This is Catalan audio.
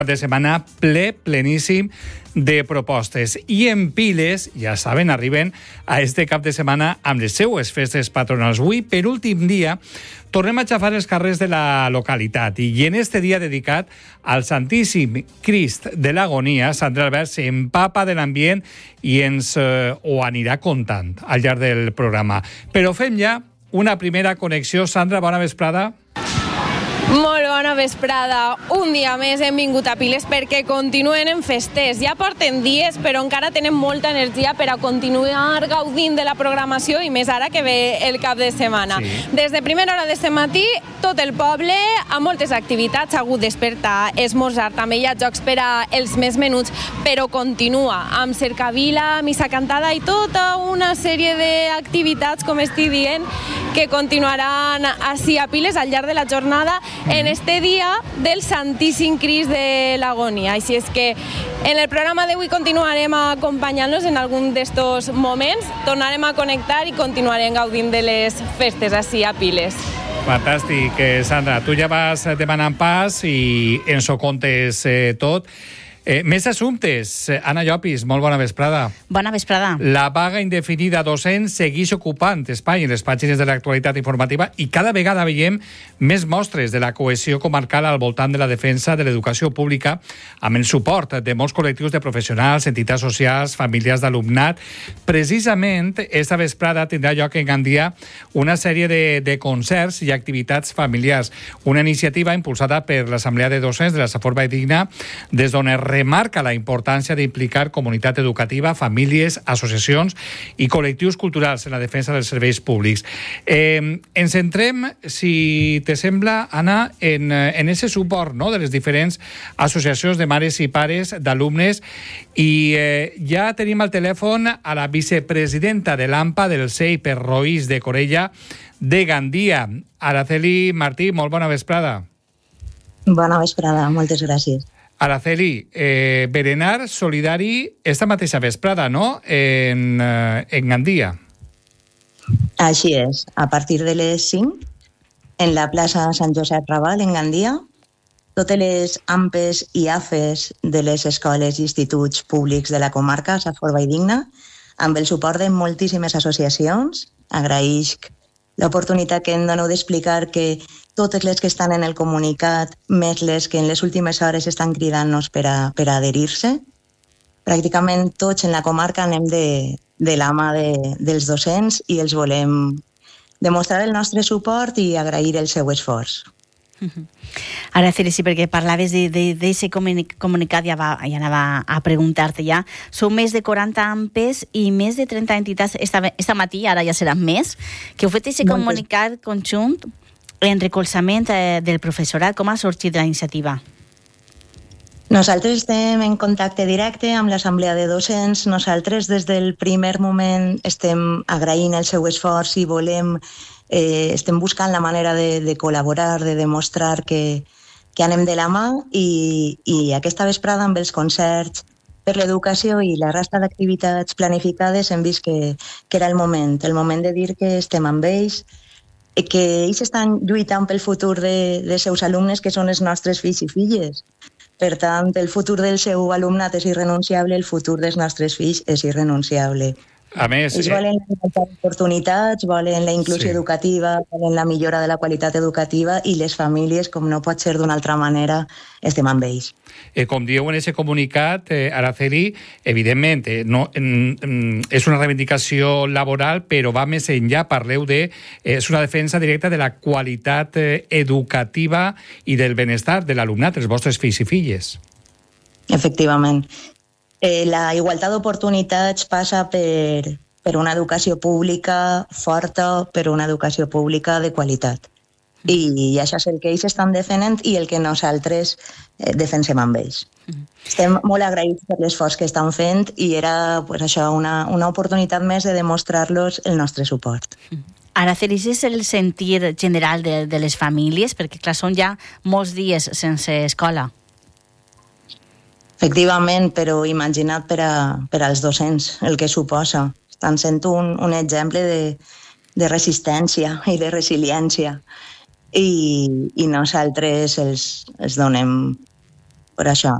de setmana pleníssim de propostes. I en piles, ja saben, arriben a este cap de setmana amb les seues festes patronals. Avui, per últim dia, tornem a xafar els carrers de la localitat i en este dia dedicat al Santíssim Crist de l'Agonia, Sandra Albert s'empapa de l'ambient i ens ho anirà contant al llarg del programa. Però fem ja una primera connexió. Sandra, bona vesprada. Molt bona vesprada. Un dia més hem vingut a Piles perquè continuen en festes. Ja porten dies, però encara tenen molta energia per a continuar gaudint de la programació i més ara que ve el cap de setmana. Sí. Des de primera hora d'aquest matí, tot el poble, amb moltes activitats, ha hagut despertar, esmorzar, també hi ha jocs per a els més menuts, però continua amb cercavila, missa cantada i tota una sèrie d'activitats, com estic dient, que continuaran així a Piles al llarg de la jornada en este dia del Santíssim Crist de l'Agonia. Així és que en el programa d'avui continuarem acompanyant-los en algun d'estos moments, tornarem a connectar i continuarem gaudint de les festes així a Piles. Fantàstic, Sandra. Tu ja vas demanant pas i ens ho contes tot. Més assumptes. Anna Llopis, molt bona vesprada. Bona vesprada. La vaga indefinida docent segueix ocupant espai en les pàgines de l'actualitat informativa i cada vegada veiem més mostres de la cohesió comarcal al voltant de la defensa de l'educació pública amb el suport de molts col·lectius de professionals, entitats socials, famílies d'alumnat. Precisament, esta vesprada tindrà lloc en Gandia una sèrie de concerts i activitats familiars. Una iniciativa impulsada per l'Assemblea de Docents de la Safor Valldigna, des d'on es remarca la importància d'implicar comunitat educativa, famílies, associacions i col·lectius culturals en la defensa dels serveis públics. Ens centrem, si te sembla, Anna, en ese suport, no?, de les diferents associacions de mares i pares d'alumnes i ja tenim al telèfon a la vicepresidenta de l'AMPA del CEI per Roís de Corella de Gandia, Araceli Martí. Molt bona vesprada. Bona vesprada, moltes gràcies. Araceli, berenar solidari esta mateixa vesprada, no?, en Gandia. Així és. A partir de les 5, en la plaça Sant Josep Raval, en Gandia, totes les AMPes i AFES de les escoles i instituts públics de la comarca, Safor Valldigna, amb el suport de moltíssimes associacions, agraïsc l'oportunitat que em doneu d'explicar que totes les que estan en el comunicat, més les que en les últimes hores estan cridant-nos per a adherir-se. Pràcticament tots en la comarca anem de la mà dels docents i els volem demostrar el nostre suport i agrair el seu esforç. Araceli, sí, perquè parlaves d'aquest comunicat, ja anava a preguntar-te ja. Són més de 40 AMPes i més de 30 entitats esta matí, ara ja seran més, que heu fet aquest comunicat conjunt en recolzament del professorat. Com ha sorgit la iniciativa? Nosaltres estem en contacte directe amb l'Assemblea de Docents. Nosaltres des del primer moment estem agraint el seu esforç i estem buscant la manera de col·laborar, de demostrar que anem de la mà i aquesta vesprada amb els concerts per l'educació i la resta d'activitats planificades hem vist que era el moment de dir que estem amb ells, que ells estan lluitant pel futur de seus alumnes, que són els nostres fills i filles. Per tant, el futur del seu alumnat és irrenunciable, el futur dels nostres fills és irrenunciable. A més, ells volen les oportunitats, volen la inclusió educativa, volen la millora de la qualitat educativa i les famílies, com no pot ser d'una altra manera, estem amb ells. Com dieu en aquest comunicat, Araceli, evidentment, és una reivindicació laboral, però va més enllà, parleu és una defensa directa de la qualitat educativa i del benestar de l'alumnat, els vostres fills i filles. Efectivament. La igualtat d'oportunitats passa per una educació pública forta, per una educació pública de qualitat. I això és el que ells estan defendent i el que nosaltres defensem amb ells. Estem molt agraïts per l'esforç que estan fent i era una oportunitat més de demostrar-los el nostre suport. Araceli, és el sentir general de les famílies? Perquè, clar, són ja molts dies sense escola. Efectivament, però imagina't per als docents el que suposa. Estan sent un exemple de resistència i de resiliència. I nosaltres els donem per això.